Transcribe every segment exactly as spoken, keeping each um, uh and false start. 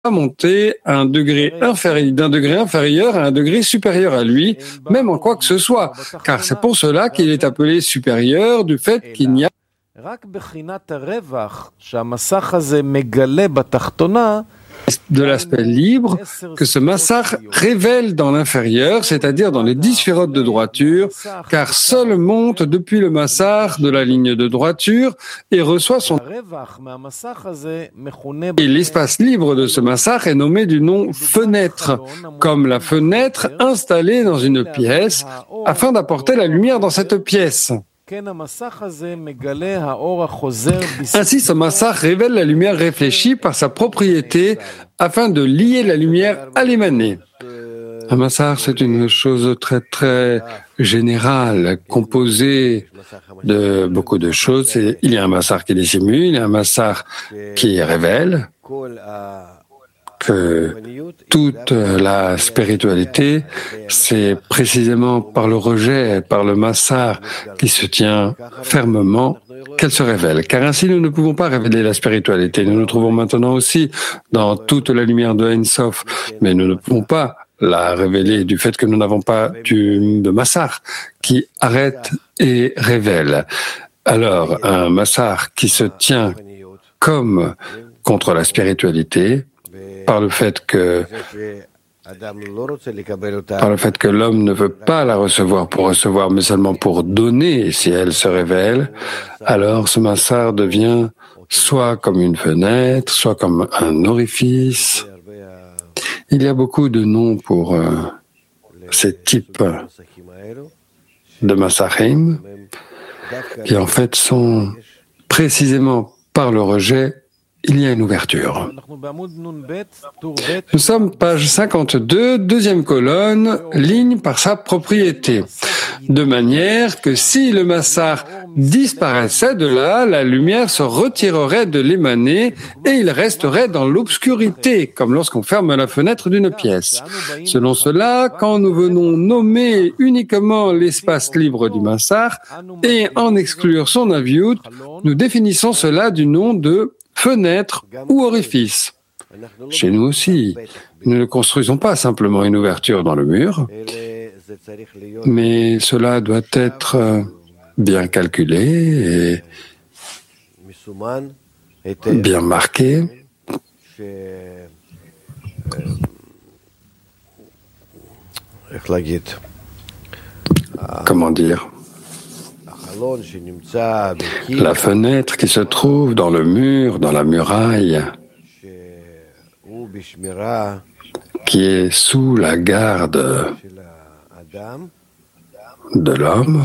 monter à un degré inférieur, d'un degré inférieur à un degré supérieur à lui, même en quoi que ce soit, car c'est pour cela qu'il est appelé supérieur du fait qu'il n'y a de l'aspect libre que ce massar révèle dans l'inférieur, c'est-à-dire dans les dix sphirotes de droiture, car seul monte depuis le massar de la ligne de droiture et reçoit son... Et l'espace libre de ce massar est nommé du nom fenêtre, comme la fenêtre installée dans une pièce, afin d'apporter la lumière dans cette pièce. Ainsi, ce massar révèle la lumière réfléchie par sa propriété afin de lier la lumière à l'émané. Un massar, c'est une chose très très générale, composée de beaucoup de choses. Il y a un massar qui dissimule, il y a un massar qui révèle que toute la spiritualité, c'est précisément par le rejet, par le massar qui se tient fermement, qu'elle se révèle. Car ainsi, nous ne pouvons pas révéler la spiritualité. Nous nous trouvons maintenant aussi dans toute la lumière de Ein Sof, mais nous ne pouvons pas la révéler du fait que nous n'avons pas du, de massar qui arrête et révèle. Alors, un massar qui se tient comme contre la spiritualité, par le fait que par le fait que l'homme ne veut pas la recevoir pour recevoir, mais seulement pour donner si elle se révèle, alors ce massar devient soit comme une fenêtre, soit comme un orifice. Il y a beaucoup de noms pour euh, ces types de massarim qui en fait sont précisément par le rejet. Il y a une ouverture. Nous sommes page cinquante-deux, deuxième colonne, ligne par sa propriété. De manière que si le massar disparaissait de là, la lumière se retirerait de l'émané et il resterait dans l'obscurité, comme lorsqu'on ferme la fenêtre d'une pièce. Selon cela, quand nous venons nommer uniquement l'espace libre du massar et en exclure son aviout, nous définissons cela du nom de fenêtre ou orifice. Chez nous aussi, nous ne construisons pas simplement une ouverture dans le mur, mais cela doit être bien calculé et bien marqué. Comment dire ? La fenêtre qui se trouve dans le mur, dans la muraille, qui est sous la garde de l'homme,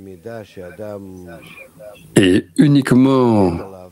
et uniquement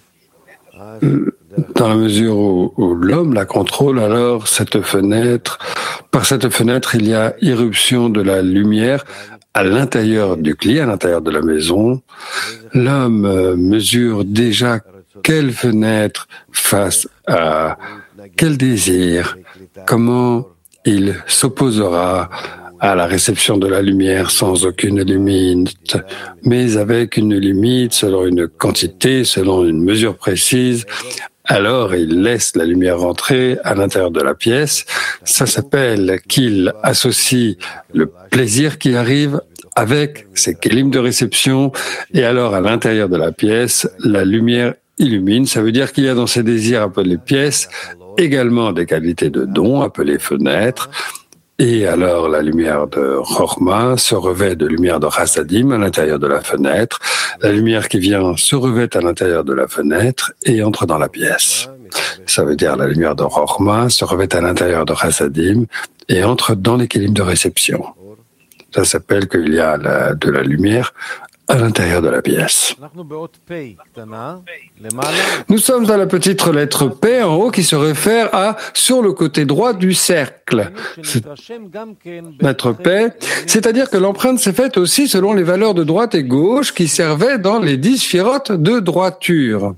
dans la mesure où, où l'homme la contrôle, alors cette fenêtre, par cette fenêtre, il y a irruption de la lumière à l'intérieur du cli, à l'intérieur de la maison. L'homme euh, mesure déjà quelle fenêtre face à quel désir, comment il s'opposera à la réception de la lumière sans aucune limite, mais avec une limite selon une quantité, selon une mesure précise. Alors il laisse la lumière rentrer à l'intérieur de la pièce. Ça s'appelle qu'il associe le plaisir qui arrive avec ses kélim de réception, et alors à l'intérieur de la pièce, la lumière illumine. Ça veut dire qu'il y a dans ces désirs appelés pièces également des qualités de dons appelées fenêtres, et alors la lumière de Chorma se revêt de lumière de Chassadim à l'intérieur de la fenêtre. La lumière qui vient se revêt à l'intérieur de la fenêtre et entre dans la pièce. Ça veut dire la lumière de Chorma se revêt à l'intérieur de Chassadim et entre dans les kélim de réception. Ça s'appelle qu'il y a la, de la lumière à l'intérieur de la pièce. Nous sommes à la petite lettre P en haut qui se réfère à sur le côté droit du cercle. Lettre P, c'est-à-dire que l'empreinte s'est faite aussi selon les valeurs de droite et gauche qui servaient dans les dix sphirotes de droiture.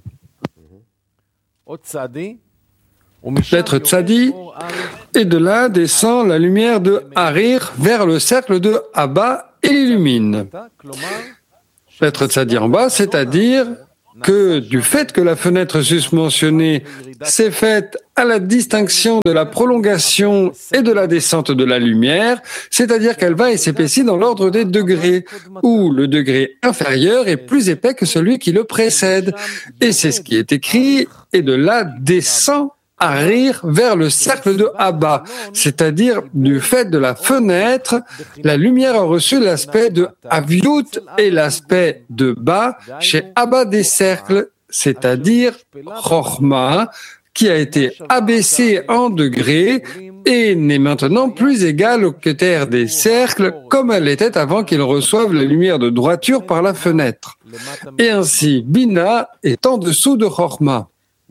Lettre Tzadi, et de là descend la lumière de Harir vers le cercle de Abba et l'illumine. Lettre Tzadi en bas, c'est-à-dire que du fait que la fenêtre susmentionnée s'est faite à la distinction de la prolongation et de la descente de la lumière, c'est-à-dire qu'elle va et s'épaissit dans l'ordre des degrés, où le degré inférieur est plus épais que celui qui le précède. Et c'est ce qui est écrit, et de là descend à rire vers le cercle de Abba, c'est-à-dire du fait de la fenêtre, la lumière a reçu l'aspect de Aviut et l'aspect de Ba chez Abba des cercles, c'est-à-dire Chochma, qui a été abaissé en degrés et n'est maintenant plus égale au Keter des cercles comme elle était avant qu'il reçoive la lumière de droiture par la fenêtre. Et ainsi, Bina est en dessous de Chochma.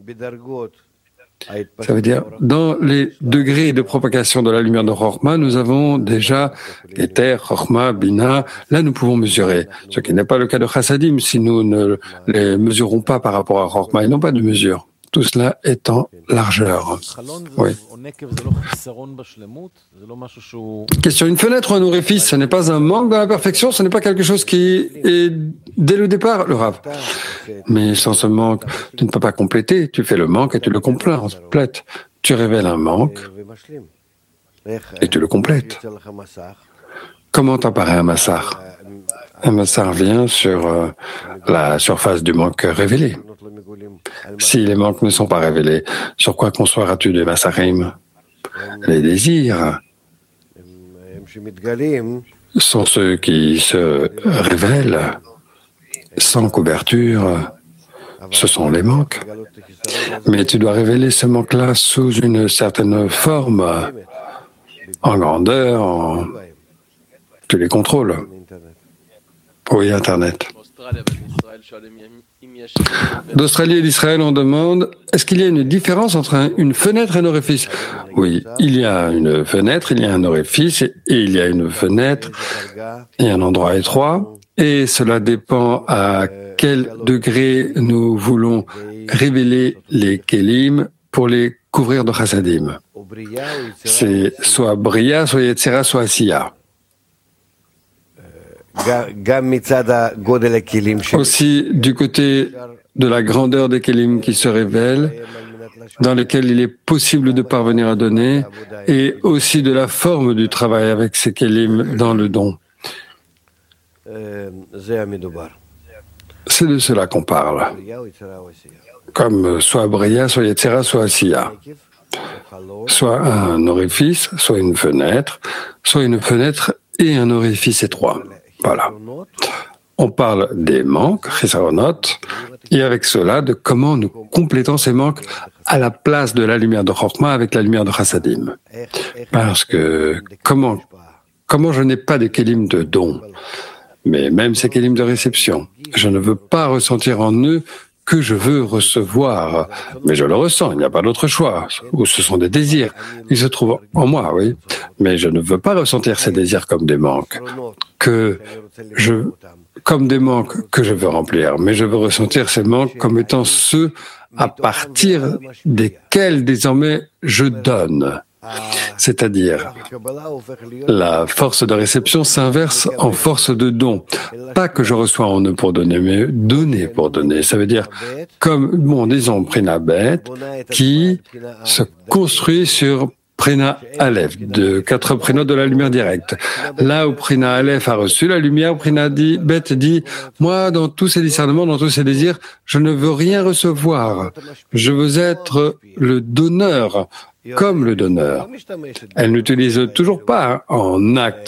Ça veut dire, dans les degrés de propagation de la lumière de Chochma, nous avons déjà Keter, Chochma, Bina. Là, nous pouvons mesurer. Ce qui n'est pas le cas de Chassadim, si nous ne les mesurons pas par rapport à Chochma. Ils n'ont pas de mesure. Tout cela est en largeur. Oui. Question, une fenêtre ou un orifice, ce n'est pas un manque dans la perfection, ce n'est pas quelque chose qui est dès le départ, le Rav. Mais sans ce manque, tu ne peux pas compléter, tu fais le manque et tu le complètes. Tu révèles un manque et tu le complètes. Comment apparaît un massar? Un massar vient sur euh, la surface du manque révélé. Si les manques ne sont pas révélés, sur quoi construiras-tu des massarim? Les désirs sont ceux qui se révèlent sans couverture. Ce sont les manques. Mais tu dois révéler ce manque-là sous une certaine forme, en grandeur, en... tu les contrôles. Oui, Internet. D'Australie et d'Israël, on demande, est-ce qu'il y a une différence entre un, une fenêtre et un orifice? Oui, il y a une fenêtre, il y a un orifice, et il y a une fenêtre et un endroit étroit, et cela dépend à quel degré nous voulons révéler les kelim pour les couvrir de chassadim. C'est soit bria, soit yetzera, soit asiya. Aussi, du côté de la grandeur des kelim qui se révèlent, dans lesquels il est possible de parvenir à donner, et aussi de la forme du travail avec ces kelim dans le don. C'est de cela qu'on parle. Comme soit bria, soit yetzera, soit asiya. Soit un orifice, soit une fenêtre, soit une fenêtre et un orifice étroit. Voilà. On parle des manques, chisaronot, et avec cela, de comment nous complétons ces manques à la place de la lumière de Chochma avec la lumière de Chassadim. Parce que comment, comment je n'ai pas de kelim de don, mais même ces kelim de réception, je ne veux pas ressentir en eux que je veux recevoir, mais je le ressens, il n'y a pas d'autre choix, ou ce sont des désirs, ils se trouvent en moi, oui, mais je ne veux pas ressentir ces désirs comme des manques, que je, comme des manques que je veux remplir, mais je veux ressentir ces manques comme étant ceux à partir desquels désormais je donne. C'est-à-dire, la force de réception s'inverse en force de don. Pas que je reçois en eux pour donner, mais donner pour donner. Ça veut dire, comme, bon, disons, Prina Bet, qui se construit sur Prina Aleph, de quatre prénoms de la lumière directe. Là où Prina Aleph a reçu la lumière, Prina dit, Bet dit, moi, dans tous ces discernements, dans tous ces désirs, je ne veux rien recevoir. Je veux être le donneur, comme le donneur. Elle n'utilise toujours pas en acte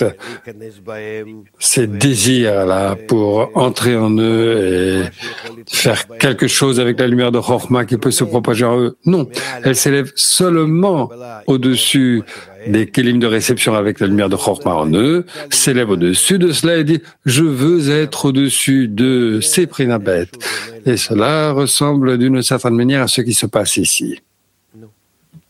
ces désirs-là pour entrer en eux et faire quelque chose avec la lumière de Chochma qui peut se propager en eux. Non, elle s'élève seulement au-dessus des kelim de réception avec la lumière de Chochma en eux, s'élève au-dessus de cela et dit « Je veux être au-dessus de ces prinabet ». Et cela ressemble d'une certaine manière à ce qui se passe ici.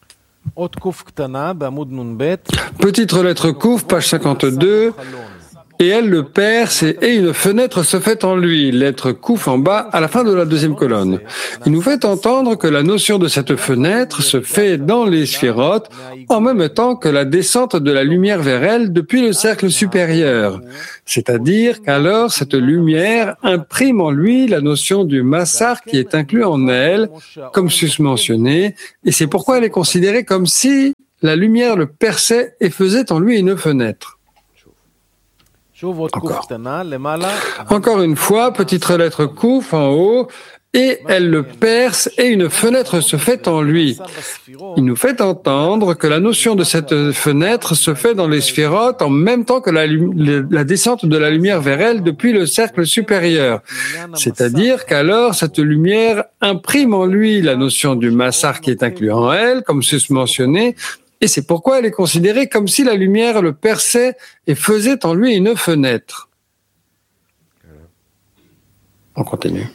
Petite lettre Kouf, page cinquante-deux, et elle le perce et une fenêtre se fait en lui. Lettre Kouf en bas à la fin de la deuxième colonne. Il nous fait entendre que la notion de cette fenêtre se fait dans les sphérotes en même temps que la descente de la lumière vers elle depuis le cercle supérieur. C'est-à-dire qu'alors cette lumière imprime en lui la notion du massar qui est inclus en elle, comme sus-mentionné, et c'est pourquoi elle est considérée comme si la lumière le perçait et faisait en lui une fenêtre. Encore. Encore une fois, petite lettre Kouf en haut, et elle le perce et une fenêtre se fait en lui. Il nous fait entendre que la notion de cette fenêtre se fait dans les sphérotes en même temps que la, la descente de la lumière vers elle depuis le cercle supérieur. C'est-à-dire qu'alors cette lumière imprime en lui la notion du massar qui est inclus en elle, comme sus-mentionné, et c'est pourquoi elle est considérée comme si la lumière le perçait et faisait en lui une fenêtre. On continue.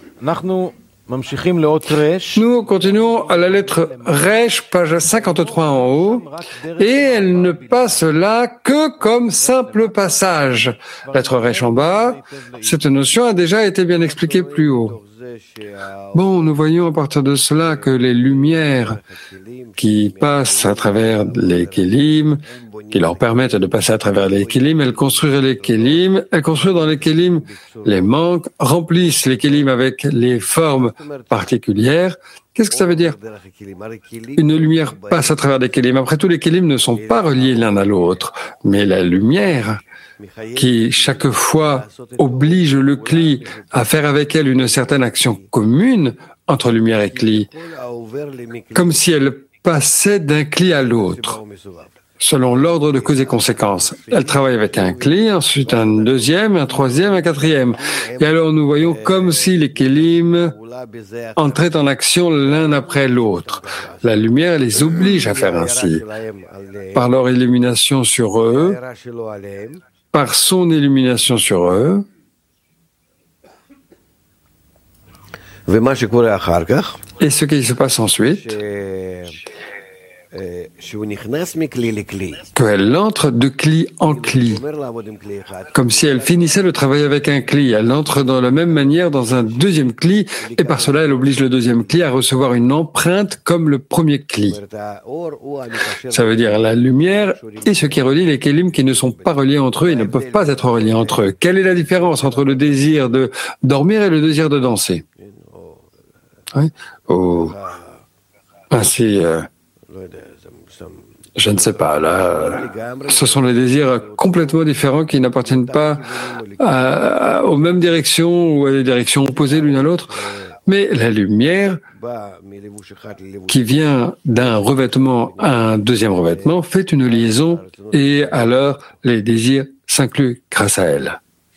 Nous continuons à la lettre Resh, page cinquante-trois en haut, et elle ne passe là que comme simple passage. Lettre Resh en bas, cette notion a déjà été bien expliquée plus haut. Bon, nous voyons à partir de cela que les lumières qui passent à travers les kélim, qui leur permettent de passer à travers les kélim, elles construisent les kélim, elles construisent dans les kélim les manques, remplissent les kélim avec les formes particulières. Qu'est-ce que ça veut dire? Une lumière passe à travers les kélim. Après tout, les kélim ne sont pas reliés l'un à l'autre, mais la lumière qui chaque fois oblige le cli à faire avec elle une certaine action commune entre lumière et cli, comme si elle passait d'un cli à l'autre, selon l'ordre de cause et conséquences. Elle travaille avec un cli, ensuite un deuxième, un troisième, un quatrième. Et alors nous voyons comme si les kélim entraient en action l'un après l'autre. La lumière les oblige à faire ainsi, par leur illumination sur eux, par son illumination sur eux, et ce qui se passe ensuite, qu'elle entre de cli en cli, comme si elle finissait le travail avec un cli. Elle entre dans la même manière dans un deuxième cli, et par cela elle oblige le deuxième cli à recevoir une empreinte comme le premier cli. Ça veut dire la lumière et ce qui relie les kélim qui ne sont pas reliés entre eux et ne peuvent pas être reliés entre eux. Quelle est la différence entre le désir de dormir et le désir de danser? Oui. Oh. Ainsi, euh, je ne sais pas, là, ce sont des désirs complètement différents qui n'appartiennent pas à, à, aux mêmes directions ou à des directions opposées l'une à l'autre. Mais la lumière qui vient d'un revêtement à un deuxième revêtement fait une liaison et alors les désirs s'incluent grâce à elle.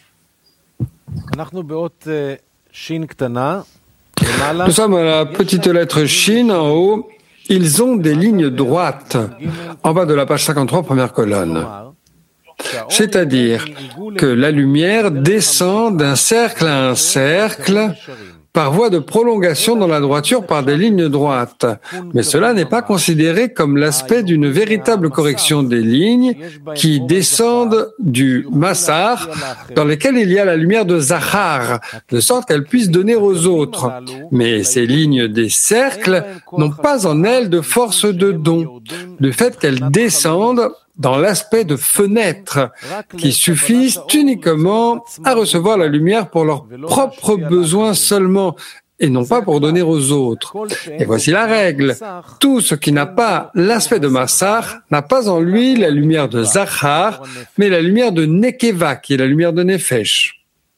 Nous sommes à la petite lettre Shin en haut. Ils ont des lignes droites en bas de la page cinquante-trois, première colonne. C'est-à-dire que la lumière descend d'un cercle à un cercle par voie de prolongation dans la droiture par des lignes droites. Mais cela n'est pas considéré comme l'aspect d'une véritable correction des lignes qui descendent du massar, dans lesquelles il y a la lumière de Zahar, de sorte qu'elle puisse donner aux autres. Mais ces lignes des cercles n'ont pas en elles de force de don, du fait qu'elles descendent dans l'aspect de fenêtres qui suffisent uniquement à recevoir la lumière pour leurs propres besoins seulement et non pas pour donner aux autres. Et voici la règle. Tout ce qui n'a pas l'aspect de Massar n'a pas en lui la lumière de Zahar, mais la lumière de Nekeva, qui est la lumière de Nefesh.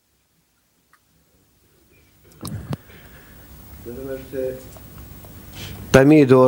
Ça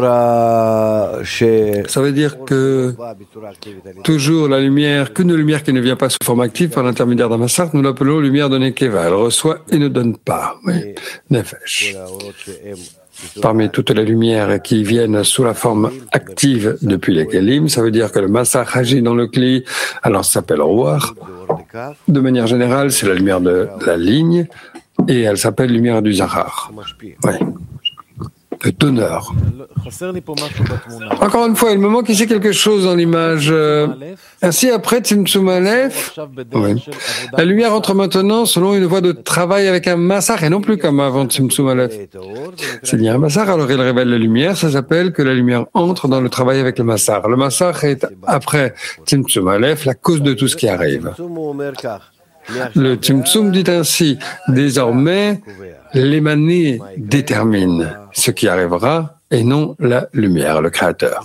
veut dire que toujours la lumière, qu'une lumière qui ne vient pas sous forme active par l'intermédiaire d'un massar, nous l'appelons lumière de Nekeva. Elle reçoit et ne donne pas. Oui. Nefesh. Parmi toutes les lumières qui viennent sous la forme active depuis les kelim, ça veut dire que le massar agit dans le kli, alors ça s'appelle Ruach. De manière générale, c'est la lumière de la ligne et elle s'appelle lumière du Zahar. Oui. de donneur. Encore une fois, il me manque ici quelque chose dans l'image. Ainsi, après Tzimtzum Aleph, oui. La lumière entre maintenant selon une voie de travail avec un massar et non plus comme avant Tzimtzum Aleph. S'il y a un massar, alors il révèle la lumière, ça s'appelle que la lumière entre dans le travail avec le massar. Le massar est, après Tzimtzum Aleph, la cause de tout ce qui arrive. Le Tzimtzum dit ainsi, désormais, l'émané détermine ce qui arrivera et non la lumière, le Créateur.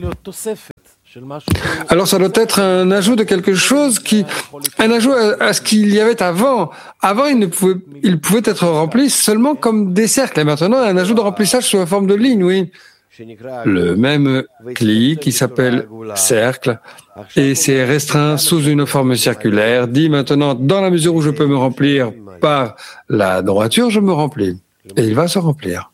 Alors ça doit être un ajout de quelque chose qui, un ajout à, à ce qu'il y avait avant. Avant, il ne pouvait, il pouvait être rempli seulement comme des cercles. Et maintenant, un ajout de remplissage sous la forme de ligne, oui. Le même cli qui s'appelle cercle et c'est restreint sous une forme circulaire, dit maintenant, dans la mesure où je peux me remplir par la droiture, je me remplis. Et il va se remplir.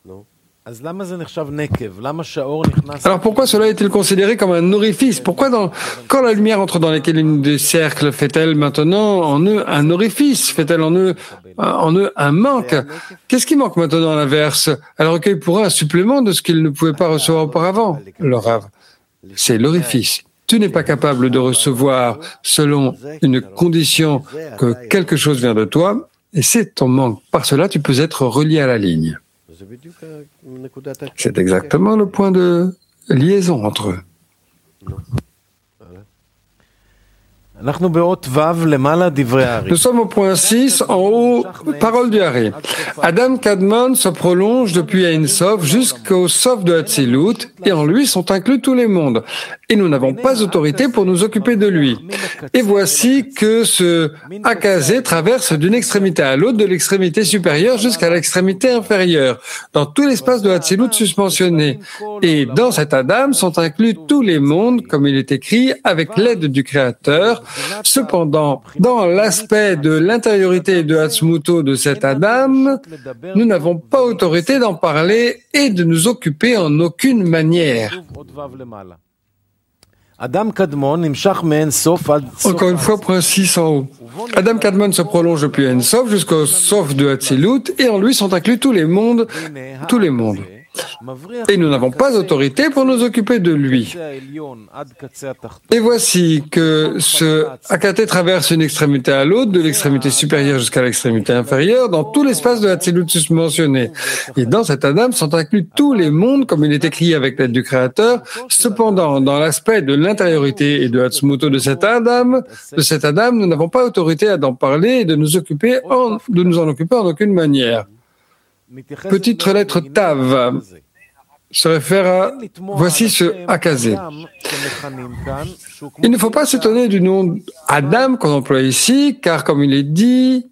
Alors pourquoi cela est-il considéré comme un orifice? Pourquoi dans, quand la lumière entre dans les lignes des cercles, fait-elle maintenant en eux un orifice? Fait-elle en eux, en eux un manque? Qu'est-ce qui manque maintenant à l'inverse? Elle recueille pour eux un supplément de ce qu'ils ne pouvaient pas recevoir auparavant. Le Rav, c'est l'orifice. Tu n'es pas capable de recevoir selon une condition que quelque chose vient de toi, et c'est ton manque. Par cela, tu peux être relié à la ligne. C'est exactement le point de liaison entre eux. Nous sommes au point six, en haut, parole du Hari. Adam Kadmon se prolonge depuis Ein Sof jusqu'au Sof de Hatzilut, et en lui sont inclus tous les mondes. Et nous n'avons pas autorité pour nous occuper de lui. Et voici que ce Akazé traverse d'une extrémité à l'autre, de l'extrémité supérieure jusqu'à l'extrémité inférieure, dans tout l'espace de Hatzilut suspensionné. Et dans cet Adam sont inclus tous les mondes, comme il est écrit, avec l'aide du Créateur. Cependant, dans l'aspect de l'intériorité et de Hatzmuto de cet Adam, nous n'avons pas autorité d'en parler et de nous occuper en aucune manière. Encore une fois, point six en haut. Adam Kadmon se prolonge depuis Ein Sof jusqu'au Sof de Hatzilut et en lui sont inclus tous les mondes, tous les mondes. Et nous n'avons pas autorité pour nous occuper de lui. Et voici que ce Akaté traverse une extrémité à l'autre, de l'extrémité supérieure jusqu'à l'extrémité inférieure, dans tout l'espace de Hatzilut mentionné. Et dans cet Adam sont inclus tous les mondes, comme il est écrit avec l'aide du Créateur. Cependant, dans l'aspect de l'intériorité et de Hatzmuto de cet Adam, de cet Adam, nous n'avons pas autorité à en parler et de nous occuper en, de nous en occuper en aucune manière. Petite lettre Tav se réfère à, voici ce Akazé. Il ne faut pas s'étonner du nom Adam qu'on emploie ici, car comme il est dit,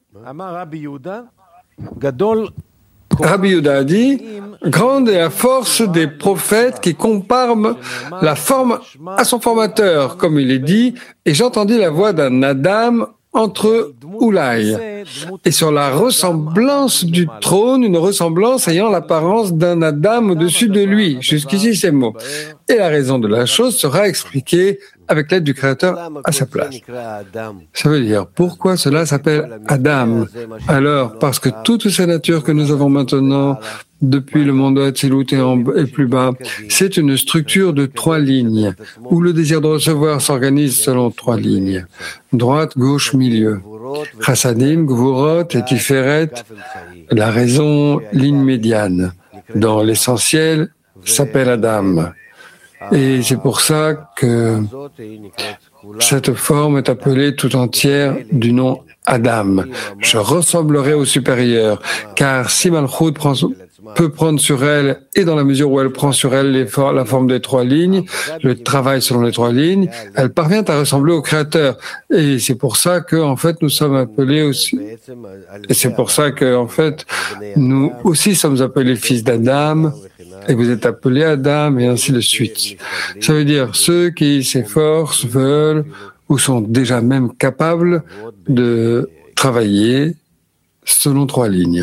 Rabbi Yehuda a dit, grande est la force des prophètes qui comparent la forme à son formateur, comme il est dit, et j'entendis la voix d'un Adam entre Oulaï, et sur la ressemblance du trône, une ressemblance ayant l'apparence d'un Adam au-dessus de lui. Jusqu'ici, ces mots. Et la raison de la chose sera expliquée avec l'aide du Créateur à sa place. Ça veut dire, pourquoi cela s'appelle Adam? Alors, parce que toutes ces natures que nous avons maintenant, depuis le monde de Hatzilut et, en, et plus bas, c'est une structure de trois lignes, où le désir de recevoir s'organise selon trois lignes. Droite, gauche, milieu. Chassadim, Gvurot et Tiferet, la raison, ligne médiane. Dans l'essentiel, s'appelle Adam. Et c'est pour ça que cette forme est appelée tout entière du nom Adam. Je ressemblerai au supérieur, car si Malchut prend, peut prendre sur elle, et dans la mesure où elle prend sur elle les for- la forme des trois lignes, le travail selon les trois lignes, elle parvient à ressembler au Créateur. Et c'est pour ça que, en fait, nous sommes appelés aussi, et c'est pour ça que, en fait, nous aussi sommes appelés fils d'Adam, et vous êtes appelés Adam, et ainsi de suite. Ça veut dire ceux qui s'efforcent, veulent, ou sont déjà même capables de travailler selon trois lignes.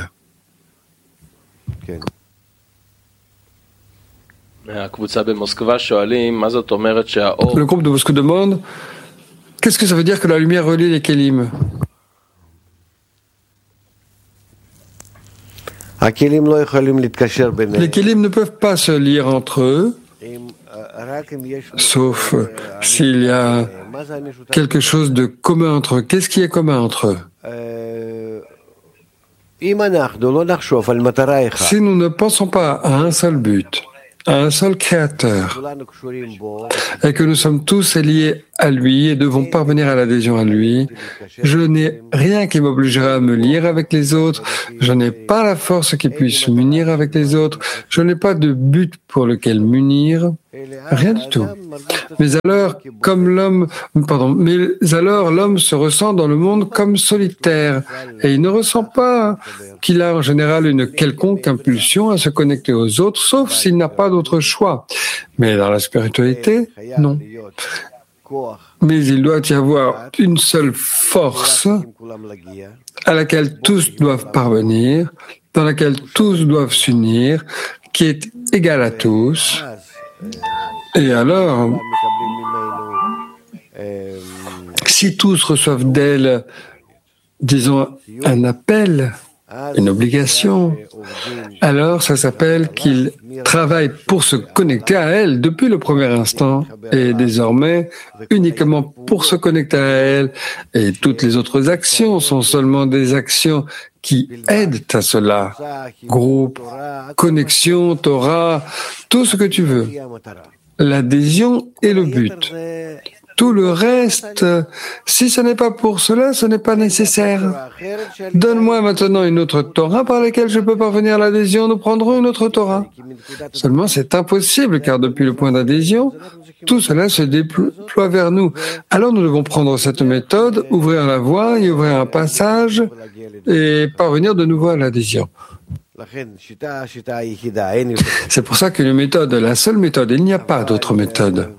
Le groupe de Moscou demande, qu'est-ce que ça veut dire que la lumière relie les kélim? Les kelim ne peuvent pas se lire entre eux, sauf s'il y a quelque chose de commun entre eux. Qu'est-ce qui est commun entre eux? Si nous ne pensons pas à un seul but, à un seul créateur, et que nous sommes tous liés à lui et devons parvenir à l'adhésion à lui, je n'ai rien qui m'obligera à me lier avec les autres, je n'ai pas la force qui puisse m'unir avec les autres, je n'ai pas de but pour lequel m'unir, rien du tout. Mais alors, comme l'homme, pardon, mais alors l'homme se ressent dans le monde comme solitaire, et il ne ressent pas qu'il a en général une quelconque impulsion à se connecter aux autres, sauf s'il n'a pas d'autre choix. Mais dans la spiritualité, non. Mais il doit y avoir une seule force à laquelle tous doivent parvenir, dans laquelle tous doivent s'unir, qui est égale à tous. Et alors, si tous reçoivent d'elle, disons, un appel, une obligation, alors ça s'appelle qu'ils travaillent pour se connecter à elle depuis le premier instant et désormais uniquement pour se connecter à elle, et toutes les autres actions sont seulement des actions qui aident à cela. Groupe, connexion, Torah, tout ce que tu veux. L'adhésion est le but. Tout le reste, si ce n'est pas pour cela, ce n'est pas nécessaire. Donne-moi maintenant une autre Torah par laquelle je peux parvenir à l'adhésion, nous prendrons une autre Torah. Seulement, c'est impossible, car depuis le point d'adhésion, tout cela se déploie vers nous. Alors nous devons prendre cette méthode, ouvrir la voie, y ouvrir un passage et parvenir de nouveau à l'adhésion. C'est pour ça qu'une méthode, la seule méthode, il n'y a pas d'autre méthode.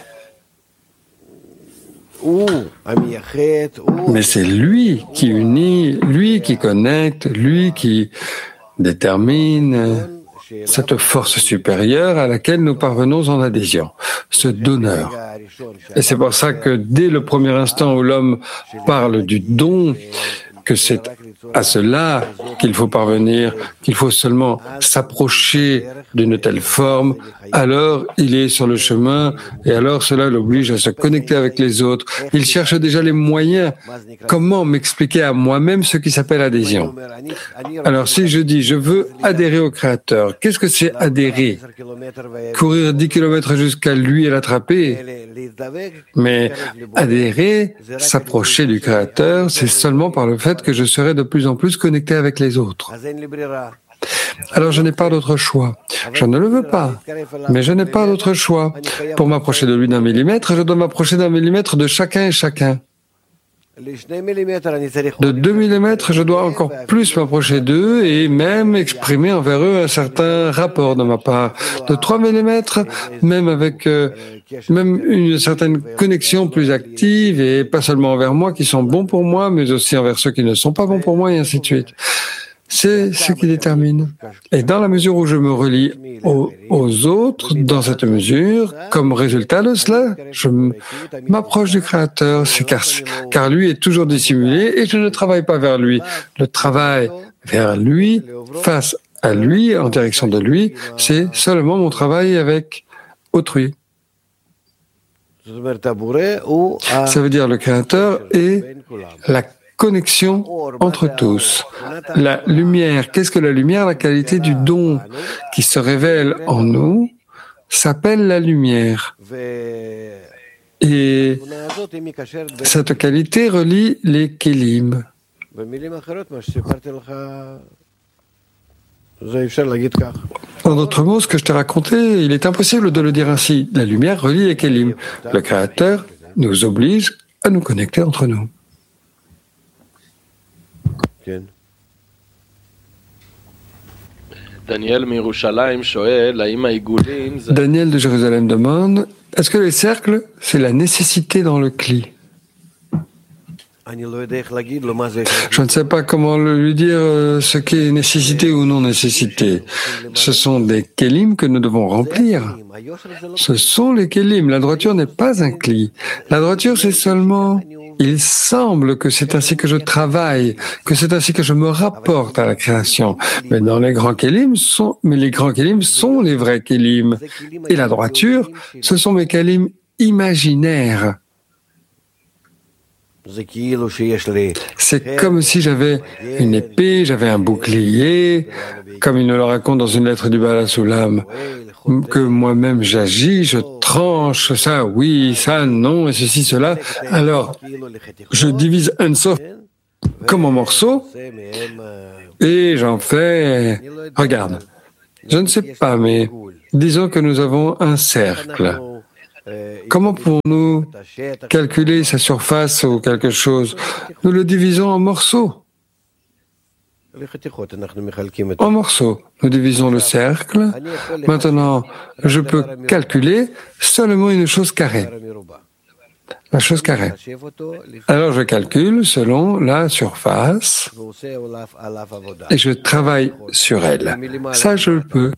Mais c'est lui qui unit, lui qui connecte, lui qui détermine cette force supérieure à laquelle nous parvenons en adhésion, ce donneur. Et c'est pour ça que dès le premier instant où l'homme parle du don, que c'est à cela qu'il faut parvenir, qu'il faut seulement s'approcher d'une telle forme, alors il est sur le chemin et alors cela l'oblige à se connecter avec les autres. Il cherche déjà les moyens. Comment m'expliquer à moi-même ce qui s'appelle adhésion? Alors si je dis je veux adhérer au Créateur, qu'est-ce que c'est adhérer? Courir dix kilomètres jusqu'à lui et l'attraper? Mais adhérer, s'approcher du Créateur, c'est seulement par le fait que je serai de plus en plus connecté avec les autres. Alors je n'ai pas d'autre choix. Je ne le veux pas, mais je n'ai pas d'autre choix. Pour m'approcher de lui d'un millimètre, je dois m'approcher d'un millimètre de chacun et chacun. De deux millimètres, je dois encore plus m'approcher d'eux et même exprimer envers eux un certain rapport de ma part. De trois millimètres, même avec euh, même une certaine connexion plus active et pas seulement envers moi qui sont bons pour moi, mais aussi envers ceux qui ne sont pas bons pour moi et ainsi de suite. C'est ce qui détermine. Et dans la mesure où je me relie aux, aux autres, dans cette mesure, comme résultat de cela, je m'approche du Créateur, c'est car, car lui est toujours dissimulé et je ne travaille pas vers lui. Le travail vers lui, face à lui, en direction de lui, c'est seulement mon travail avec autrui. Ça veut dire le Créateur et la connexion entre tous. La lumière, qu'est-ce que la lumière? La qualité du don qui se révèle en nous s'appelle la lumière. Et cette qualité relie les kélim. En d'autres mots, ce que je t'ai raconté, il est impossible de le dire ainsi. La lumière relie les kélim. Le Créateur nous oblige à nous connecter entre nous. Daniel de Jérusalem demande, est-ce que les cercles, c'est la nécessité dans le cli? Je ne sais pas comment lui dire ce qui est nécessité ou non nécessité. Ce sont des kélim que nous devons remplir. Ce sont les kélim. La droiture n'est pas un cli. La droiture, c'est seulement Il semble que c'est ainsi que je travaille, que c'est ainsi que je me rapporte à la création. Mais dans les grands kélim sont, mais les grands kélim sont les vrais kélim. Et la droiture, ce sont mes kélim imaginaires. C'est comme si j'avais une épée, j'avais un bouclier, comme il nous le raconte dans une lettre du Baal HaSulam, que moi-même j'agis, je tranche, ça oui, ça non, et ceci, cela. Alors, je divise un sof comme en morceaux, et j'en fais... Regarde, je ne sais pas, mais disons que nous avons un cercle. Comment pouvons-nous calculer sa surface ou quelque chose? Nous le divisons en morceaux. En morceaux. Nous divisons le cercle. Maintenant, je peux calculer seulement une chose carrée. La chose carrée. Alors je calcule selon la surface et je travaille sur elle. Ça, je le peux.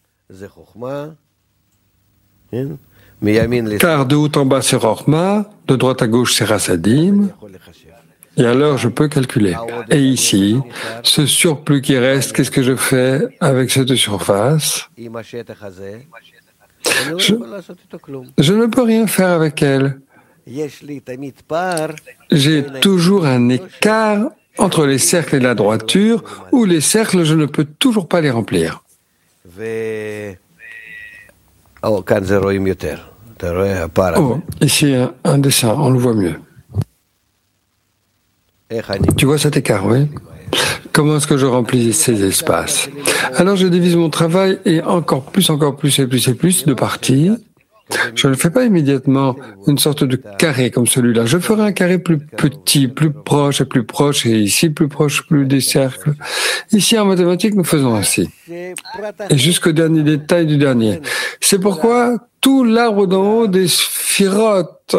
Car de haut en bas c'est Rochma, de droite à gauche c'est Rasadim, et alors je peux calculer. Et ici, ce surplus qui reste, qu'est-ce que je fais avec cette surface? je, je ne peux rien faire avec elle. J'ai toujours un écart entre les cercles et la droiture, où les cercles, je ne peux toujours pas les remplir. Oh, ici, un, un dessin, on le voit mieux. Tu vois cet écart, oui? Comment est-ce que je remplis ces espaces? Alors, je divise mon travail et encore plus, encore plus et plus et plus de parties. Je ne fais pas immédiatement une sorte de carré comme celui-là. Je ferai un carré plus petit, plus proche et plus proche, et ici plus proche, plus des cercles. Ici, en mathématiques, nous faisons ainsi. Et jusqu'au dernier détail du dernier. C'est pourquoi tout l'arbre d'en haut des sphirotes,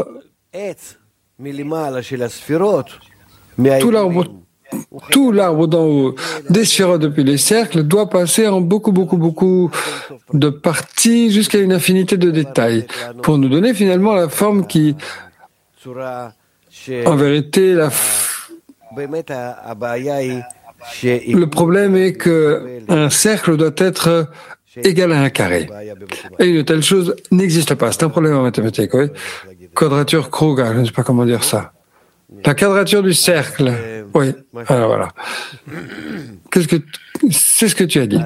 tout l'arbre Tout l'arbre d'en haut des sphirotes depuis les cercles doit passer en beaucoup, beaucoup, beaucoup de parties jusqu'à une infinité de détails pour nous donner finalement la forme qui, en vérité, la f... le problème est que un cercle doit être égal à un carré. Et une telle chose n'existe pas. C'est un problème en mathématiques, oui. Quadrature Kruger, je ne sais pas comment dire ça. La quadrature du cercle. Oui, alors voilà. Qu'est-ce que c'est ce que tu as dit.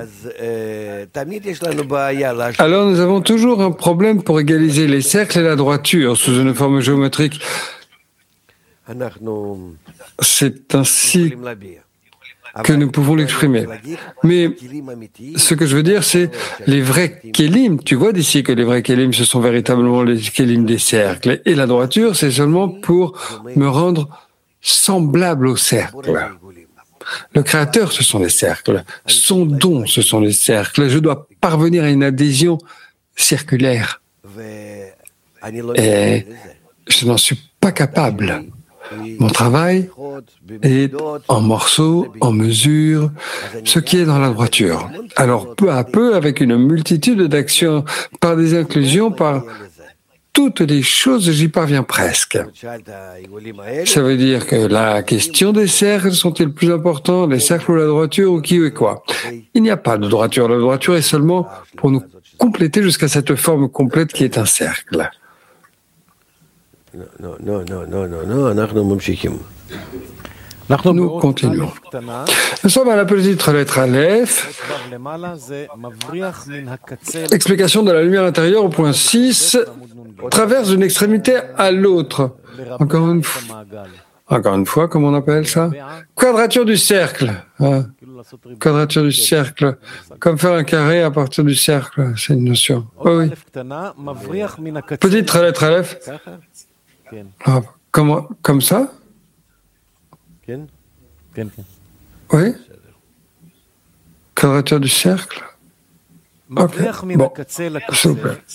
Alors nous avons toujours un problème pour égaliser les cercles et la droiture sous une forme géométrique. C'est ainsi que nous pouvons l'exprimer. Mais ce que je veux dire, c'est les vrais kélim. Tu vois d'ici que les vrais kélim, ce sont véritablement les kélim des cercles. Et la droiture, c'est seulement pour me rendre semblable au cercle. Le Créateur, ce sont les cercles. Son don, ce sont les cercles. Je dois parvenir à une adhésion circulaire. Et je n'en suis pas capable. Mon travail est en morceaux, en mesures, ce qui est dans la droiture. Alors, peu à peu, avec une multitude d'actions, par des inclusions, par toutes les choses, j'y parviens presque. Ça veut dire que la question des cercles sont-ils plus importants, les cercles ou la droiture, ou qui ou quoi? Il n'y a pas de droiture. La droiture est seulement pour nous compléter jusqu'à cette forme complète qui est un cercle. Non, non, non, non, non, non, nous continuons. Nous sommes à la petite lettre Aleph. Explication de la lumière intérieure au point six. Traverse d'une extrémité à l'autre. Encore une fois. Encore une fois, comment on appelle ça? Quadrature du cercle. Hein? Quadrature du cercle. Comme faire un carré à partir du cercle. C'est une notion. Oh, oui. Petite lettre Aleph. Ah, comment, comme ça? Oui. Quadrature du cercle. Okay. Bon, s'il vous plaît.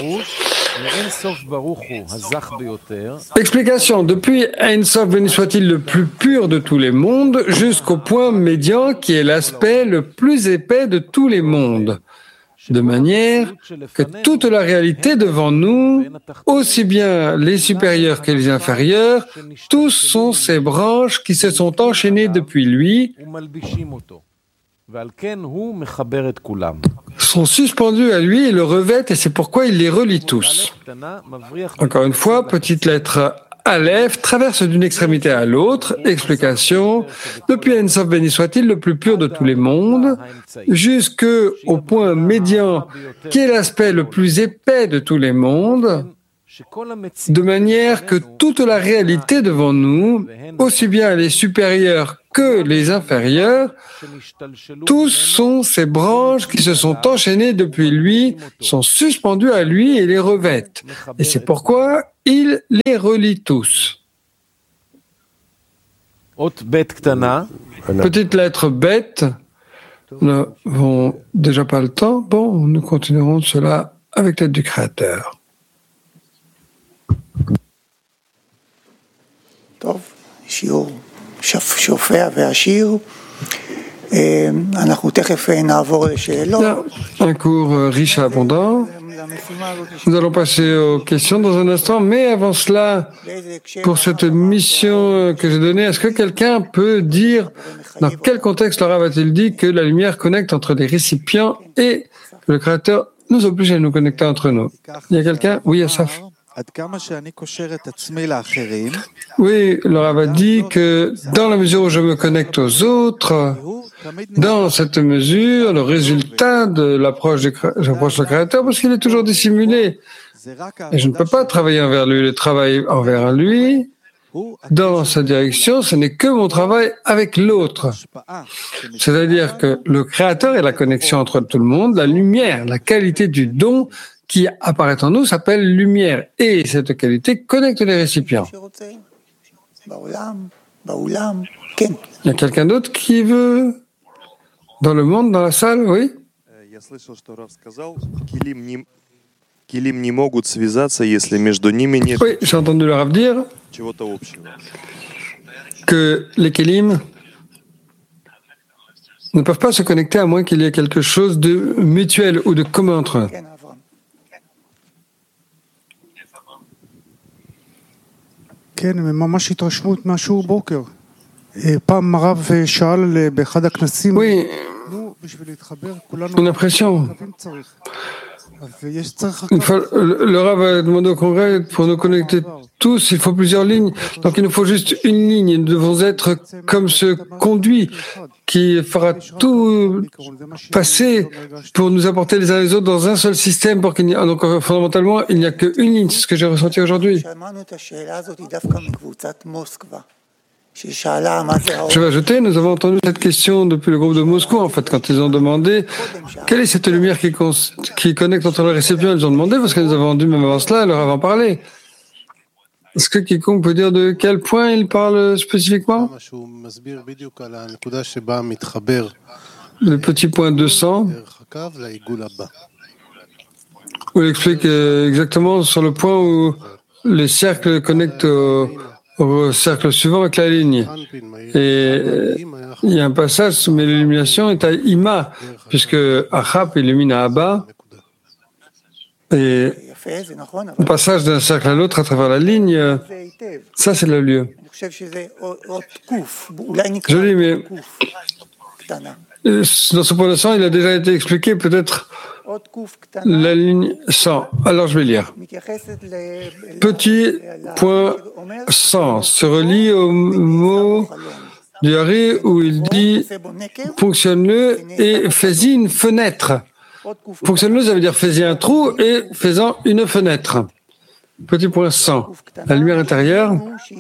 Explication. Depuis Ein Sof, béni soit-il le plus pur de tous les mondes, jusqu'au point médian qui est l'aspect le plus épais de tous les mondes. de manière que toute la réalité devant nous, aussi bien les supérieurs que les inférieurs, tous sont ces branches qui se sont enchaînées depuis lui, sont suspendus à lui et le revêtent, et c'est pourquoi il les relie tous. Encore une fois, petite lettre Aleph traverse d'une extrémité à l'autre, explication, depuis Ein Sof béni soit-il, le plus pur de tous les mondes, jusqu'au point médian qui est l'aspect le plus épais de tous les mondes, de manière que toute la réalité devant nous, aussi bien les supérieurs que les inférieurs, tous sont ces branches qui se sont enchaînées depuis lui, sont suspendues à lui et les revêtent. Et c'est pourquoi il les relie tous. Petite lettre bête, nous n'avons déjà pas le temps. Bon, nous continuerons cela avec l'aide du Créateur. טוב, שיעור שופע ועשיר. אנחנו תכף נעבור לשאלות. Un cours riche et abondant. Nous allons passer aux questions dans un instant, mais avant cela, pour cette mission que j'ai donnée, est-ce que quelqu'un peut dire dans quel contexte le Rav a-t-il dit que la lumière connecte entre les récipients et que le Créateur nous oblige à nous connecter entre nous? Il y a quelqu'un? Oui, Asaf. Oui, le Rav a dit que dans la mesure où je me connecte aux autres, dans cette mesure, le résultat de l'approche du j'approche le Créateur, parce qu'il est toujours dissimulé. Et je ne peux pas travailler envers lui. Le travail envers lui, dans sa direction, ce n'est que mon travail avec l'autre. C'est-à-dire que le Créateur est la connexion entre tout le monde, la lumière, la qualité du don qui apparaît en nous s'appelle lumière. Et cette qualité connecte les récipients. Il y a quelqu'un d'autre qui veut? Dans le monde, dans la salle, oui? Oui, j'ai entendu le Rav dire que les kelim ne peuvent pas se connecter à moins qu'il y ait quelque chose de mutuel ou de commun entre eux. כן, ממש התרשמות משהו בוקר. פעם הרב שאל באחד הכנסים, נו, בשביל להתחבר, כולנו חייבים צריך. Une fois, le, le Rav a demandé au congrès, pour nous connecter tous, il faut plusieurs lignes. Donc il nous faut juste une ligne. Nous devons être comme ce conduit qui fera tout passer pour nous apporter les uns les autres dans un seul système. Pour qu'il n'y a, donc fondamentalement, il n'y a qu'une ligne. C'est ce que j'ai ressenti aujourd'hui. Je vais ajouter, nous avons entendu cette question depuis le groupe de Moscou, en fait, quand ils ont demandé quelle est cette lumière qui, con- qui connecte entre les récipients. Ils ont demandé, parce que nous avons dû, même avant cela, leur avoir parlé. Est-ce que quiconque peut dire de quel point il parle spécifiquement? Le petit point deux cents, où il explique exactement sur le point où les cercles connectent au au cercle suivant avec la ligne. Et il y a un passage, mais l'illumination est à Ima, puisque Achab illumine à Abba, et le passage d'un cercle à l'autre à travers la ligne, ça c'est le lieu. Joli, mais dans ce point de sang, il a déjà été expliqué, peut-être la ligne cent. Alors je vais lire. Petit point cent se relie au mot du Hari où il dit fonctionne-le et fais-y une fenêtre. Fonctionne-le, ça veut dire fais-y un trou et fais-en une fenêtre. Petit point cent. La lumière intérieure.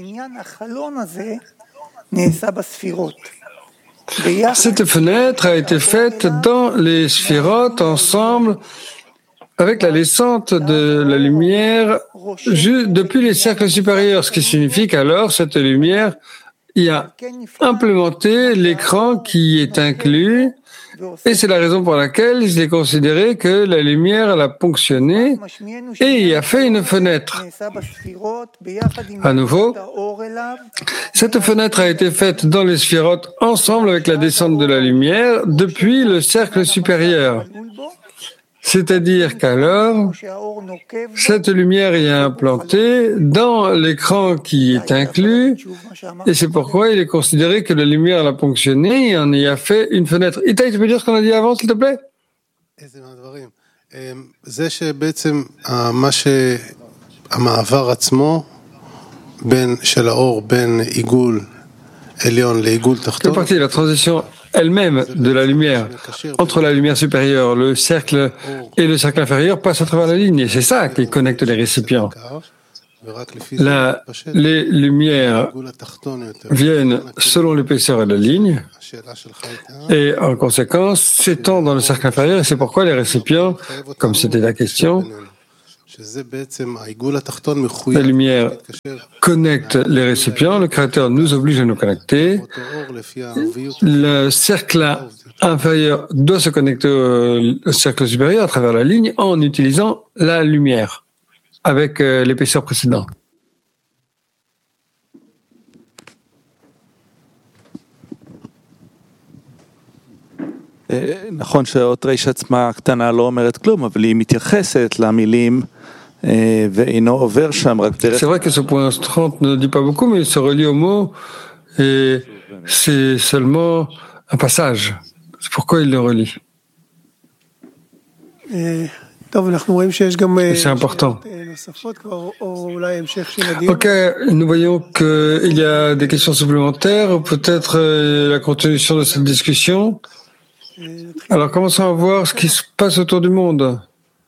Cette fenêtre a été faite dans les sphirotes ensemble avec la descente de la lumière depuis les cercles supérieurs, ce qui signifie qu'alors cette lumière y a implémenté l'écran qui y est inclus, et c'est la raison pour laquelle il est considéré que la lumière elle a ponctionné et y a fait une fenêtre. À nouveau, cette fenêtre a été faite dans les sphirotes ensemble avec la descente de la lumière depuis le cercle supérieur. C'est-à-dire qu'alors, cette lumière est implantée dans l'écran qui est inclus, et c'est pourquoi il est considéré que la lumière a fonctionné et en y a fait une fenêtre. Itaï, tu peux dire ce qu'on a dit avant, s'il te plaît? זה שבעצם מה שהמעבר עצמו בין של האור בין עיגול עליון לעיגול תחתון. C'est parti, la transition elle-même de la lumière entre la lumière supérieure, le cercle et le cercle inférieur passe à travers la ligne, et c'est ça qui connecte les récipients. La, les lumières viennent selon l'épaisseur de la ligne et en conséquence s'étendent dans le cercle inférieur, et c'est pourquoi les récipients, comme c'était la question, la lumière connecte les récipients, le Créateur nous oblige à nous connecter, le cercle inférieur doit se connecter au cercle supérieur à travers la ligne en utilisant la lumière avec euh, l'épaisseur précédente. נכון שהאות ר' עצמה הקטנה לא אומרת כלום, אבל היא מתייחסת למילים ואינו עובר שם רק דרך... C'est vrai que ce point trente ne dit pas beaucoup, mais il se relie au mot et c'est seulement un passage. C'est pourquoi il le relie. C'est important. Ok, nous voyons qu'il y a des questions supplémentaires, ou peut-être la continuation de cette discussion. Alors commençons à voir ce qui se passe autour du monde.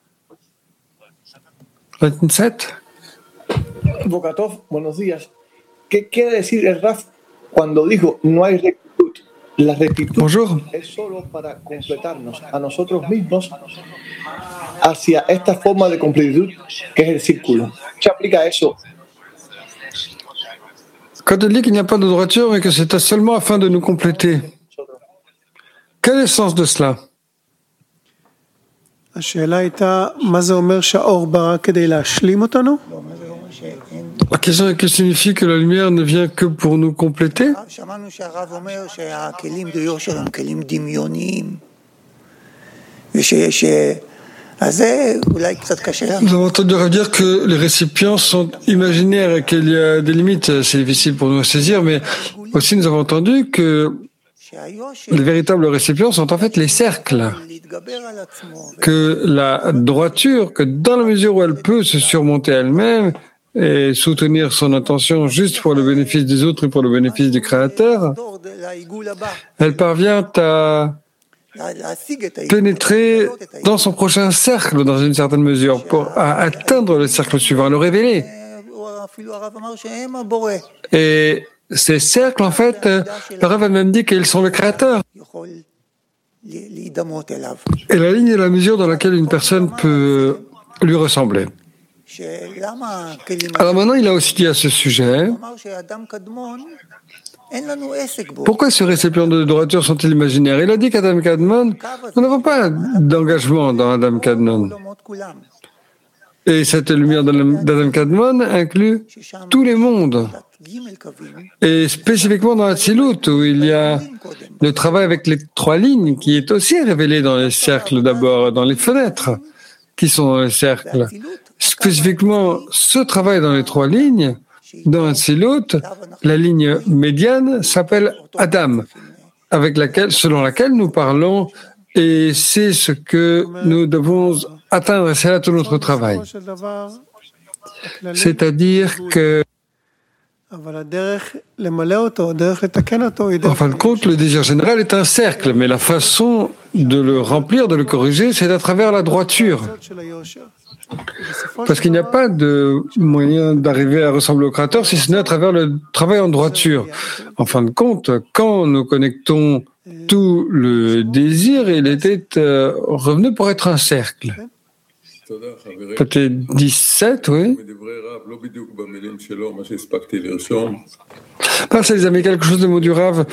vingt-sept. Bokatov, buenos días. ¿Qué quiere decir el Raf cuando dijo no hay rectitud? La rectitud Bonjour. Es solo para completarnos a nosotros mismos hacia esta forma de completud que es el círculo. ¿Qué aplica eso? Quand il dit qu'il n'y a pas de droiture, mais que c'est seulement afin de nous compléter. Quel est le sens de cela? La question est que signifie que la lumière ne vient que pour nous compléter? Nous avons entendu dire que les récipients sont imaginaires et qu'il y a des limites. C'est difficile pour nous à saisir, mais aussi nous avons entendu que les véritables récipients sont en fait les cercles. Que la droiture, que dans la mesure où elle peut se surmonter elle-même et soutenir son intention juste pour le bénéfice des autres et pour le bénéfice du Créateur, elle parvient à pénétrer dans son prochain cercle dans une certaine mesure pour à atteindre le cercle suivant, à le révéler. Et ces cercles, en fait, le Rav a même dit qu'ils sont le Créateur. Et la ligne est la mesure dans laquelle une personne peut lui ressembler. Alors maintenant, il a aussi dit à ce sujet, pourquoi ces récipients de droiture sont-ils imaginaires? Il a dit qu'Adam Kadmon, nous n'avons pas d'engagement dans Adam Kadmon. Et cette lumière d'Adam Kadmon inclut tous les mondes. Et spécifiquement dans Hatzilut, où il y a le travail avec les trois lignes, qui est aussi révélé dans les cercles d'abord, dans les fenêtres, qui sont dans les cercles. Spécifiquement, ce travail dans les trois lignes, dans Hatzilut, la ligne médiane s'appelle Adam, avec laquelle, selon laquelle nous parlons, et c'est ce que nous devons atteindre, et c'est là tout notre travail. C'est-à-dire que en fin de compte, le désir général est un cercle, mais la façon de le remplir, de le corriger, c'est à travers la droiture. Parce qu'il n'y a pas de moyen d'arriver à ressembler au Créateur, si ce n'est à travers le travail en droiture. En fin de compte, quand nous connectons tout le désir, il était euh, revenu pour être un cercle. Peut-être dix-sept, oui. Parce que les amis, quelque chose de mots du Rav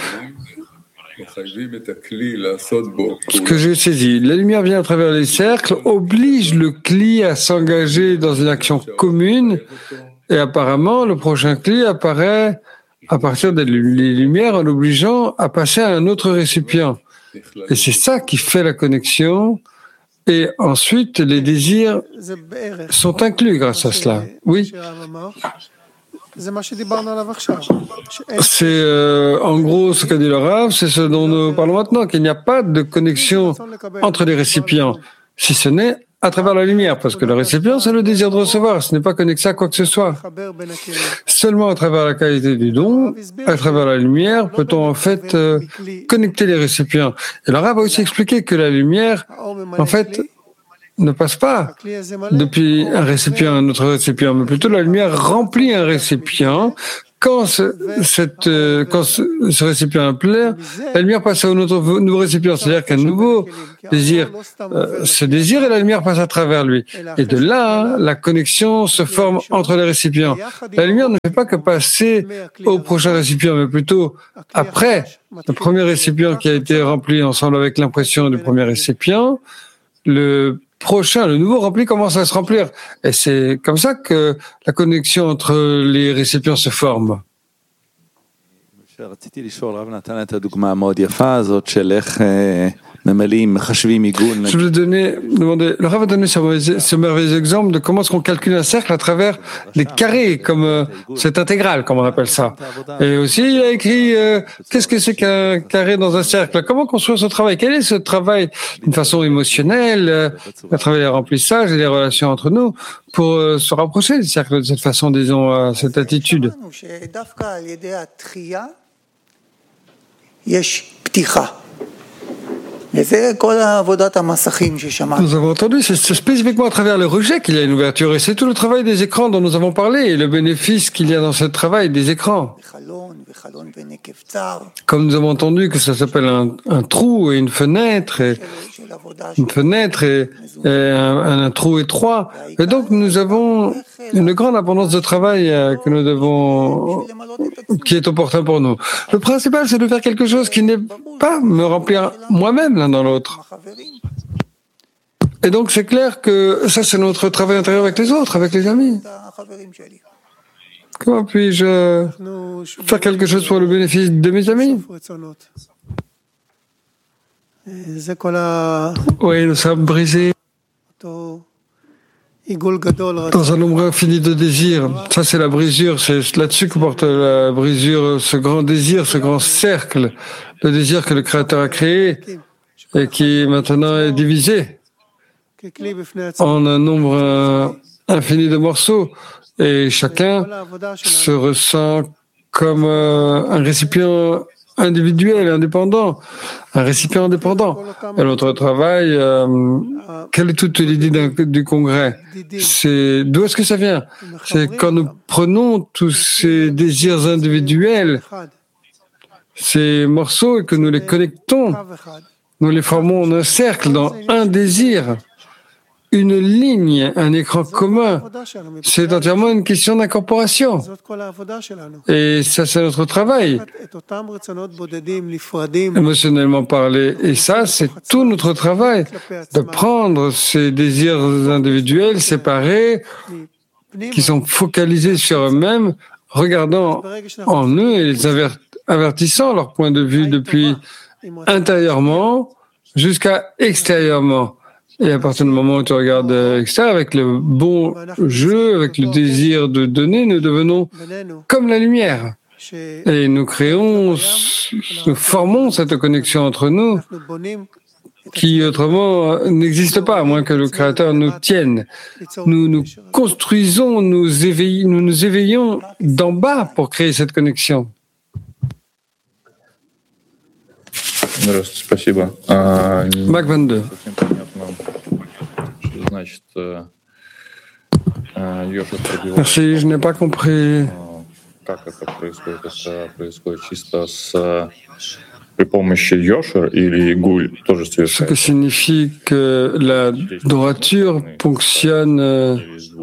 que j'ai saisi. La lumière vient à travers les cercles, oblige le cli à s'engager dans une action commune, et apparemment, le prochain cli apparaît à partir des lumières en l'obligeant à passer à un autre récipient. Et c'est ça qui fait la connexion Et ensuite, les désirs sont inclus grâce à cela. Oui. C'est euh, en gros ce qu'a dit le Rav, c'est ce dont nous parlons maintenant, qu'il n'y a pas de connexion entre les récipients, si ce n'est à travers la lumière, parce que le récipient, c'est le désir de recevoir, ce n'est pas connecté à quoi que ce soit. Seulement à travers la qualité du don, à travers la lumière, peut-on en fait euh, connecter les récipients. Et le Rav a aussi expliqué que la lumière, en fait, ne passe pas depuis un récipient à un autre récipient, mais plutôt la lumière remplit un récipient. Quand ce, cette, euh, quand ce, ce récipient est plein, la lumière passe à un autre nouveau récipient, c'est-à-dire qu'un nouveau désir euh, se désire et la lumière passe à travers lui. Et de là, la connexion se forme entre les récipients. La lumière ne fait pas que passer au prochain récipient, mais plutôt après le premier récipient qui a été rempli ensemble avec l'impression du premier récipient, le prochain, le nouveau rempli commence à se remplir. Et c'est comme ça que la connexion entre les récipients se forme. Je voulais donner, demander, le Rav a donné ce, ce merveilleux exemple de comment est-ce qu'on calcule un cercle à travers des carrés, comme euh, cette intégrale, comme on appelle ça. Et aussi, il a écrit euh, qu'est-ce que c'est qu'un carré dans un cercle, comment construire ce travail, quel est ce travail d'une façon émotionnelle, euh, à travers les remplissages et les relations entre nous, pour euh, se rapprocher du cercle de cette façon, disons, à cette attitude. Nous avons entendu, c'est spécifiquement à travers le rejet qu'il y a une ouverture, et c'est tout le travail des écrans dont nous avons parlé, et le bénéfice qu'il y a dans ce travail des écrans. Comme nous avons entendu que ça s'appelle un, un trou et une fenêtre, et une fenêtre et, et un, un trou étroit, et donc nous avons une grande abondance de travail que nous devons, qui est opportun pour nous. Le principal, c'est de faire quelque chose qui n'est pas me remplir moi-même l'un dans l'autre. Et donc c'est clair que ça, c'est notre travail intérieur avec les autres, avec les amis. Comment puis-je faire quelque chose pour le bénéfice de mes amis? Oui, nous sommes brisés dans un nombre infini de désirs. Ça, c'est la brisure. C'est là-dessus que porte la brisure, ce grand désir, ce grand cercle, le désir que le Créateur a créé et qui maintenant est divisé en un nombre infini de morceaux. Et chacun se ressent comme un récipient individuel, indépendant, un récipient indépendant. Et notre travail, euh, quelle est toute l'idée du congrès? C'est d'où est-ce que ça vient? C'est quand nous prenons tous ces désirs individuels, ces morceaux, et que nous les connectons, nous les formons en un cercle, dans un désir, une ligne, un écran commun. C'est entièrement une question d'incorporation. Et ça, c'est notre travail, émotionnellement parlé. Et ça, c'est tout notre travail, de prendre ces désirs individuels, séparés, qui sont focalisés sur eux-mêmes, regardant en eux et les avertissant leur point de vue depuis intérieurement jusqu'à extérieurement. Et à partir du moment où tu regardes extérieur, avec le bon jeu, avec le désir de donner, nous devenons comme la lumière. Et nous créons, nous formons cette connexion entre nous qui autrement n'existe pas, à moins que le Créateur nous tienne. Nous nous construisons, nous, éveillons, nous nous éveillons d'en bas pour créer cette connexion. Спасибо. Mac vingt-deux. Merci, je n'ai pas compris. Ce que signifie que la droiture fonctionne.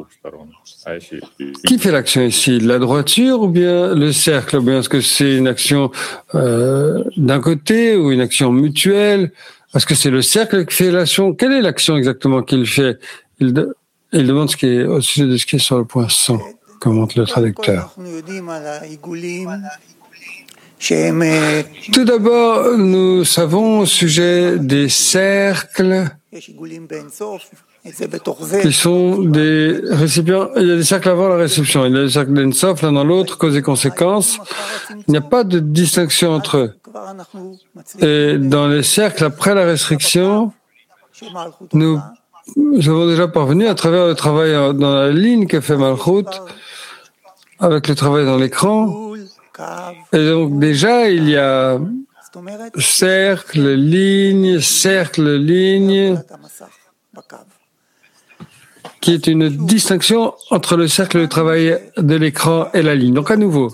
Qui fait l'action ici? La droiture ou bien le cercle? Ou bien est-ce que c'est une action euh, d'un côté ou une action mutuelle? Est-ce que c'est le cercle qui fait l'action? Quelle est l'action exactement qu'il fait? Il, de, il demande ce qui est au sujet de ce qui est sur le point cent, commente le traducteur. Tout d'abord, nous savons au sujet des cercles qui sont des récipients. Il y a des cercles avant la réception, il y a des cercles d'Ensof, l'un dans l'autre, cause et conséquence. Il n'y a pas de distinction entre eux. Et dans les cercles après la restriction, nous, nous avons déjà parvenu à travers le travail dans la ligne que fait Malchut, avec le travail dans l'écran. Et donc déjà, il y a cercle, ligne, cercle, ligne, qui est une distinction entre le cercle de travail de l'écran et la ligne. Donc à nouveau,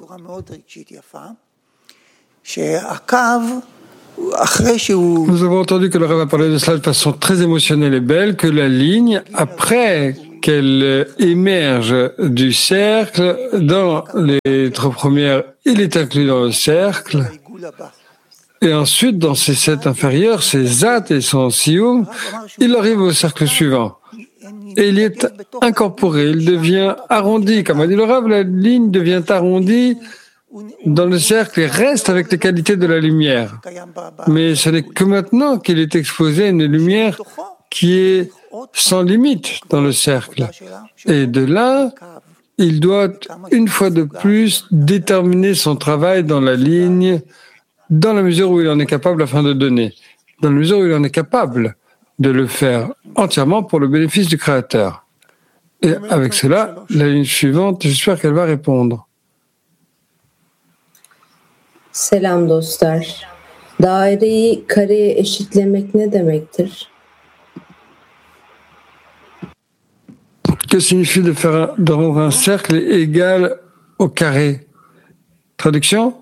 nous avons entendu que le Rav a parlé de cela de façon très émotionnelle et belle, que la ligne, après qu'elle émerge du cercle, dans les trois premières, il est inclus dans le cercle. Et ensuite, dans ces sept inférieurs, ces Zat et son Sioum, il arrive au cercle suivant. Et il est incorporé, il devient arrondi. Comme a dit le Rav, la ligne devient arrondie dans le cercle et reste avec les qualités de la lumière. Mais ce n'est que maintenant qu'il est exposé à une lumière qui est sans limite dans le cercle. Et de là, il doit, une fois de plus, déterminer son travail dans la ligne, dans la mesure où il en est capable afin de donner. Dans la mesure où il en est capable de le faire entièrement pour le bénéfice du Créateur. Et avec cela, la ligne suivante, j'espère qu'elle va répondre. Selam dostlar. Daireyi kareye eşitlemek ne demektir? Que signifie de faire un, de rendre un cercle égal au carré? Traduction?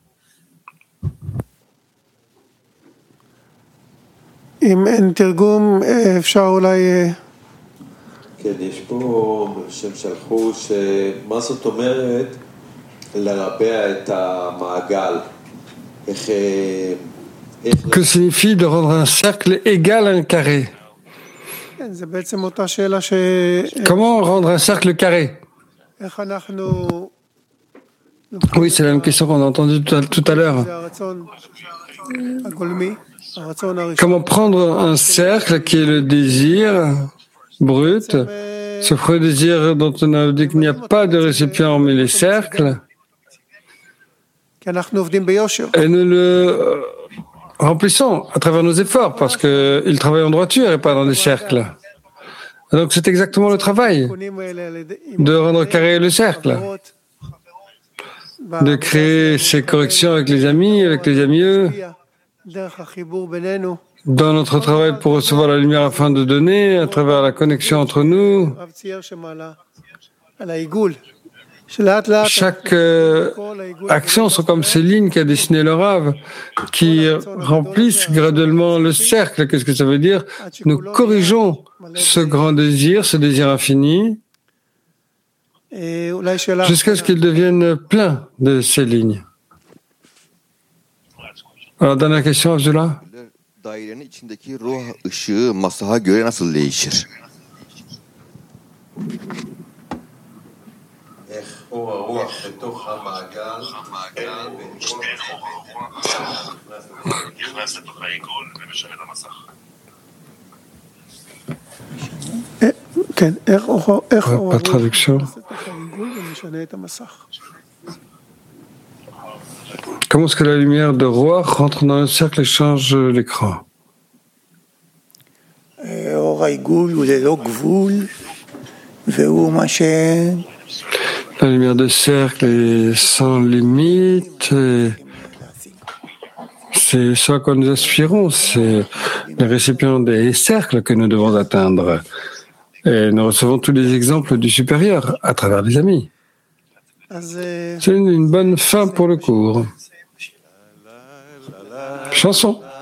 אם אין תרגום, אפשר אולי... כן, יש פה שהם שלחו שמה זאת אומרת לרבע את המעגל. איך... Que signifie de rendre un cercle égal à un carré? כן, זה בעצם אותה שאלה ש... Comment rendre un cercle carré? איך אנחנו... Oui, c'est la même question qu'on a entendue tout à, tout à l'heure. זה הרצון הגולמי. Comment prendre un cercle qui est le désir brut, ce premier désir dont on a dit qu'il n'y a pas de récipient mais les cercles, et nous le remplissons à travers nos efforts parce qu'il travaille en droiture et pas dans des cercles. Donc c'est exactement le travail de rendre carré le cercle, de créer ces corrections avec les amis, avec les amis. Dans notre travail pour recevoir la lumière afin de donner, à travers la connexion entre nous, chaque euh, action sont comme ces lignes qu'a dessiné le Rav, qui remplissent graduellement le cercle. Qu'est-ce que ça veut dire? Nous corrigeons ce grand désir, ce désir infini, jusqu'à ce qu'il devienne plein de ces lignes. Alors, dernière question, Abdullah. Dairenin içindeki ruh ışığı masaha göre nasıl değişir? Pas de traduction. Comment est-ce que la lumière de roi rentre dans le cercle et change l'écran? La lumière de cercle est sans limite. Et c'est ce à quoi nous aspirons. C'est les récipients des cercles que nous devons atteindre. Et nous recevons tous les exemples du supérieur à travers les amis. C'est une bonne fin pour le cours. Chanson.